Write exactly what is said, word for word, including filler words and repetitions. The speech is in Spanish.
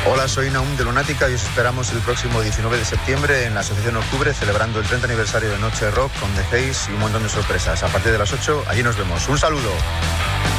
Hola, soy Naum de Lunática y os esperamos el próximo diecinueve de septiembre en la Asociación Octubre, celebrando el treinta aniversario de Noche Rock con The Haze y un montón de sorpresas. A partir de las ocho, allí nos vemos. Un saludo.